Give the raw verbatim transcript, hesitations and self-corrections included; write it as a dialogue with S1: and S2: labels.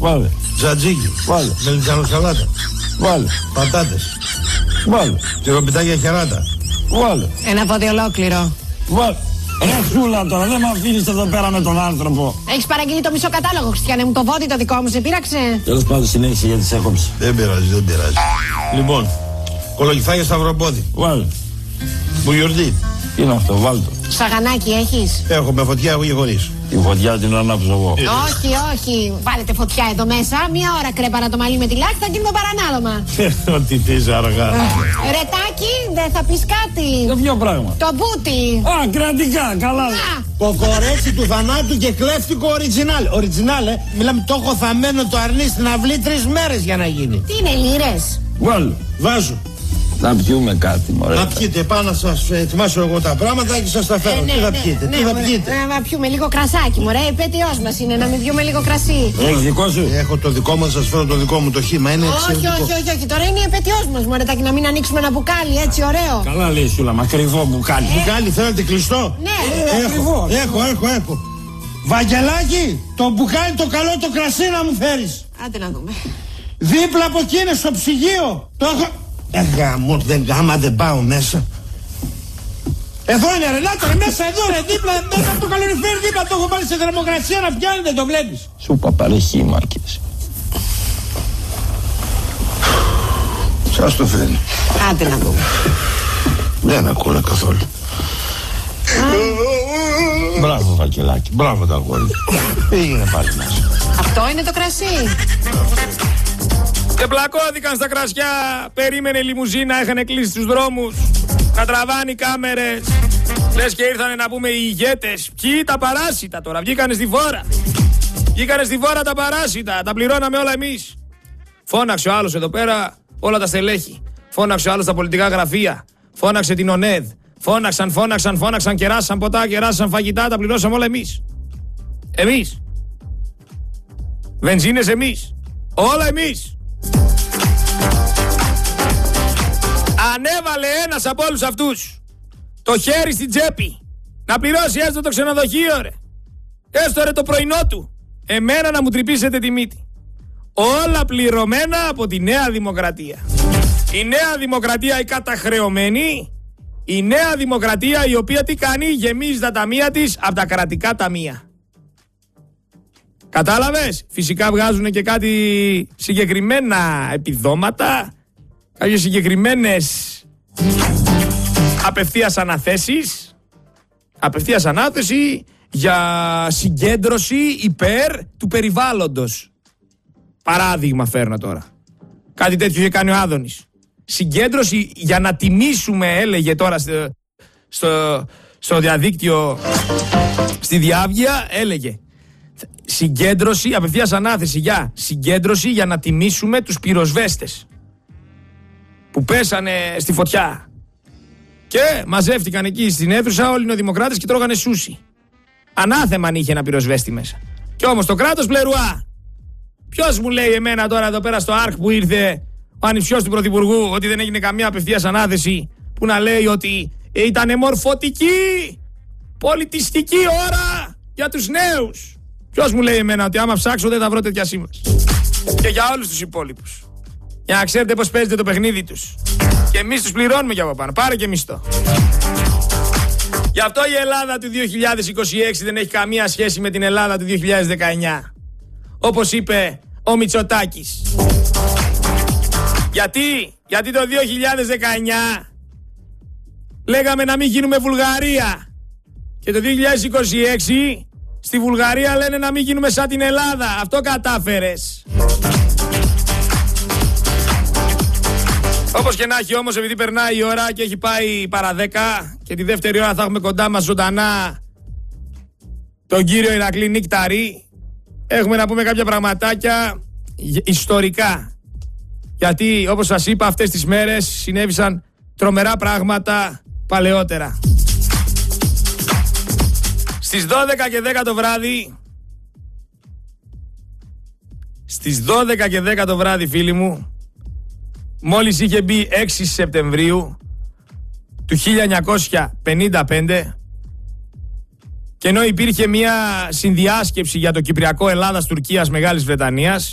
S1: Βάλε.
S2: Τζατζίκι.
S1: Βάλε.
S2: Μελιτζανοσαλάτα.
S1: Βάλε.
S2: Πατάτες.
S1: Βάλε.
S2: Τυροπιτάκια χεράτα.
S1: Βάλε.
S3: Ένα πόδι ολόκληρο.
S1: Βάλε. Ρε Σούλα τώρα, δεν με αφήνεις εδώ πέρα με τον άνθρωπο.
S3: Έχεις παραγγείλει το μισό κατάλογο, Χριστιανέ μου, το βόδι το δικό μου, σε πείραξε.
S1: Τέλος πάντων, συνέχισε γιατί σε έκοψε.
S2: Δεν πειράζει, δεν πειράζει. Λοιπόν, κολογυφάγια σταυροπόδι.
S1: Βάλε.
S2: Μπουγιορτή.
S1: Τι είναι αυτό, βάλ' το.
S3: Σαγανάκι έχεις?
S2: Έχω με φωτιά, έχω γεγονείς.
S1: Τη φωτιά την ανάψω εγώ.
S3: Όχι, όχι. Βάλετε φωτιά εδώ μέσα. Μία ώρα κρέπαρα το μαλλί με τη λάκη, θα γίνουμε παρανάλωμα.
S2: Ό,τι θες αργά.
S3: Ρετάκι, δεν θα πεις κάτι?
S1: Για ποιο πράγμα?
S3: Το μπούτι.
S1: Α, κρατικά, καλά.
S2: Κοκορέτσι του θανάτου και κλέφτικο οριτζινάλ. Οριτζινάλ, ε. Μιλάμε, το έχω θαμμένο το αρνί στην αυλή τρεις μέρες για να γίνει.
S3: Τι είναι, λίρες?
S1: Βάλε.
S2: Βάζω.
S1: Να πιούμε κάτι, μωρέ.
S2: Να πιείτε, πάω να σας ετοιμάσω εγώ τα πράγματα και σας τα φέρω.
S3: Ε, ναι,
S2: τι θα
S3: ναι,
S2: πιείτε,
S3: ναι,
S2: τι θα
S3: ωραία.
S2: πιείτε.
S3: Ε, να πιούμε λίγο κρασάκι, μωρέ. Η επέτειός μας είναι να μην πιούμε λίγο κρασί.
S1: Έχεις δικό σου?
S2: Έχω το δικό μου, θα σας φέρω το δικό μου το χύμα. Είναι
S3: Όχι,
S2: εξαιρετικό.
S3: όχι, όχι, όχι. Τώρα είναι η επέτειός μας, μωρέ. Τάκι, να μην ανοίξουμε ένα μπουκάλι, έτσι ωραίο.
S1: Καλά λέει Σούλα, μα κρυβό μπουκάλι.
S2: Μπουκάλι, θέλετε κλειστό?
S3: Ναι.
S2: Έχω, έχω, έχω, έχω. Βαγγελάκι, το μπουκάλι το καλό το κρασί να μου φέρεις.
S3: Άντε να δούμε.
S2: Δίπλα από εκεί είναι στο ψυγείο. Το έχω. Ε, γάμο, δεν γάμα, δεν πάω μέσα. Εδώ είναι ρε, να το ρε, μέσα εδώ ρε, δίπλα, μέσα από το καλοριφέρ, δίπλα το έχω πάρει σε θερμοκρασία να πιάνει, δεν το βλέπεις.
S1: Σου παπαρεχή μάκες.
S2: Σας το φέρνει.
S3: Άντε να δούμε.
S2: Δεν ακούνε καθόλου.
S1: Μπράβο Βαγγελάκη, μπράβο τα αγόρι.
S2: Πήγαινε πάλι μέσα.
S3: Αυτό είναι το κρασί.
S4: Και πλακώθηκαν στα κρασιά, περίμενε λιμουζίνα, είχαν κλείσει τους δρόμους, να τραβάνε οι κάμερες. Λες και ήρθανε να πούμε οι ηγέτες. Ποιοι? Τα παράσιτα τώρα, βγήκανε στη φόρα. Βγήκανε στη φόρα τα παράσιτα, τα πληρώναμε όλα εμείς. Φώναξε ο άλλος εδώ πέρα όλα τα στελέχη. Φώναξε ο άλλος τα πολιτικά γραφεία. Φώναξε την ΟΝΕΔ. Φώναξαν, φώναξαν, φώναξαν, κεράσαν ποτά, κεράσαν φαγητά, τα πληρώσαμε όλα εμείς. Εμείς. Βενζίνες εμείς. Όλα εμείς. Ανέβαλε ένας από όλους αυτούς το χέρι στην τσέπη να πληρώσει έστω το ξενοδοχείο ρε. Έστω ρε το πρωινό του. Εμένα να μου τρυπήσετε τη μύτη. Όλα πληρωμένα από τη Νέα Δημοκρατία. Η Νέα Δημοκρατία η καταχρεωμένη. Η Νέα Δημοκρατία η οποία τι κάνει? Γεμίζει τα ταμεία της από τα κρατικά ταμεία. Κατάλαβες? Φυσικά βγάζουν και κάτι συγκεκριμένα επιδόματα, κάποιες συγκεκριμένες απευθείας αναθέσεις, απευθείας ανάθεση για συγκέντρωση υπέρ του περιβάλλοντος. Παράδειγμα φέρνω τώρα. Κάτι τέτοιο είχε κάνει ο Άδωνης. Συγκέντρωση για να τιμήσουμε, έλεγε τώρα στο, στο, στο διαδίκτυο, στη Διάβγεια, έλεγε συγκέντρωση, απευθείας ανάθεση για συγκέντρωση για να τιμήσουμε τους πυροσβέστες που πέσανε στη φωτιά. Και μαζεύτηκαν εκεί στην αίθουσα όλοι οι νεοδημοκράτες και τρώγανε σούσι. Ανάθεμα αν είχε ένα πυροσβέστη μέσα. Και όμως το κράτος πλερουά. Ποιος μου λέει εμένα τώρα εδώ πέρα στο ΑΡΚ που ήρθε ο ανιψιός του Πρωθυπουργού ότι δεν έγινε καμία απευθείας ανάθεση, που να λέει ότι ήταν μορφωτική, πολιτιστική ώρα για τους νέους. Ποιος μου λέει εμένα ότι άμα ψάξω δεν θα βρω τέτοια σύμβαση? Και για όλους τους υπόλοιπους. Για να ξέρετε πώς παίζετε το παιχνίδι τους. Και εμείς τους πληρώνουμε για από πάνω. Πάρε και μισθό. Γι' αυτό η Ελλάδα του δύο χιλιάδες είκοσι έξι δεν έχει καμία σχέση με την Ελλάδα του δύο χιλιάδες δεκαεννιά. Όπως είπε ο Μητσοτάκης. Γιατί? Γιατί το δύο χιλιάδες δεκαεννιά λέγαμε να μην γίνουμε Βουλγαρία. Και το δύο χιλιάδες είκοσι έξι στη Βουλγαρία λένε να μην γίνουμε σαν την Ελλάδα. Αυτό κατάφερες. Όπως και να έχει όμως, επειδή περνάει η ώρα και έχει πάει παρά δέκα και τη δεύτερη ώρα θα έχουμε κοντά μας ζωντανά τον κύριο Ηρακλή Νίκταρη, έχουμε να πούμε κάποια πραγματάκια ιστορικά. Γιατί όπως σας είπα αυτές τις μέρες συνέβησαν τρομερά πράγματα παλαιότερα. Στις δώδεκα και δέκα το βράδυ, στις δώδεκα και δέκα το βράδυ φίλοι μου, μόλις είχε μπει έξι Σεπτεμβρίου του χίλια εννιακόσια πενήντα πέντε και ενώ υπήρχε μια συνδιάσκεψη για το Κυπριακό Ελλάδας Τουρκίας Μεγάλης Βρετανίας,